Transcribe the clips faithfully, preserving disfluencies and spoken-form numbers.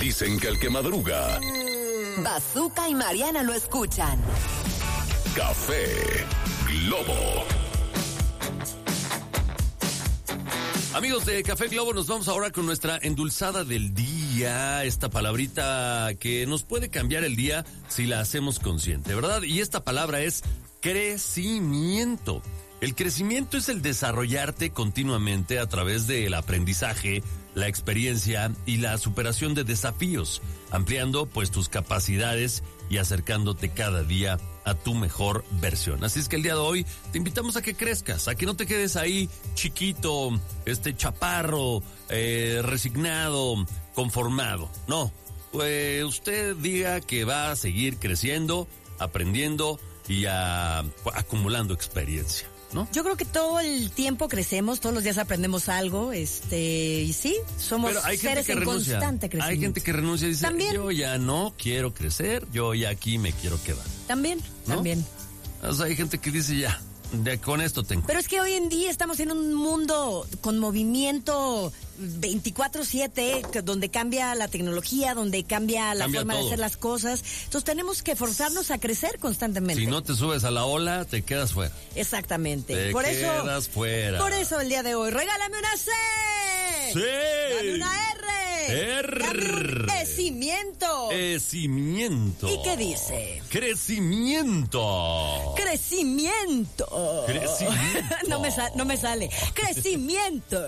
Dicen que el que madruga. Bazooka y Mariana lo escuchan. Café Globo. Amigos de Café Globo, nos vamos ahora con nuestra endulzada del día, esta palabrita que nos puede cambiar el día si la hacemos consciente, ¿verdad? Y esta palabra es crecimiento. El crecimiento es el desarrollarte continuamente a través del aprendizaje, la experiencia y la superación de desafíos, ampliando pues tus capacidades y acercándote cada día a tu mejor versión. Así es que el día de hoy te invitamos a que crezcas, a que no te quedes ahí chiquito, este chaparro, eh, resignado, conformado. No, pues usted diga que va a seguir creciendo, aprendiendo y a, acumulando experiencia, ¿no? Yo creo que todo el tiempo crecemos, todos los días aprendemos algo, este, y sí, somos Pero hay gente seres que en renuncia. constante crecimiento. Hay gente que renuncia y dice, ¿También? yo ya no quiero crecer, yo ya aquí me quiero quedar. También, ¿No? también. O sea, hay gente que dice, ya, de, con esto tengo. Pero es que hoy en día estamos en un mundo con movimiento veinticuatro siete, donde cambia la tecnología, donde cambia la Cambia forma todo. de hacer las cosas. Entonces tenemos que forzarnos a crecer constantemente. Si no te subes a la ola, te quedas fuera. Exactamente. Te por quedas eso, fuera. Por eso el día de hoy, regálame una C. Sí. Dame una R. R. Dame un crecimiento. Crecimiento. ¿Y qué dice? Crecimiento. Crecimiento. Crecimiento. no, me sa- no me sale. Crecimiento.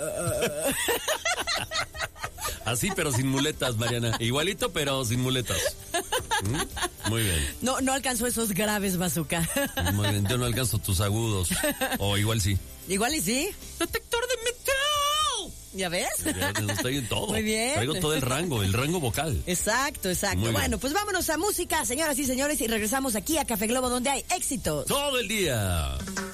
Así, pero sin muletas, Mariana. Igualito, pero sin muletas. ¿Mm? Muy bien. No, no alcanzó esos graves, Bazooka. Muy bien. Yo no alcanzo tus agudos. O igual sí. Igual y sí. ¡Detector de metal! ¿Ya ves? Ya, estoy en todo. Muy bien. Traigo todo el rango, el rango vocal. Exacto, exacto. Muy bien. Bueno, pues vámonos a música, señoras y señores, y regresamos aquí a Café Globo, donde hay éxitos. Todo el día.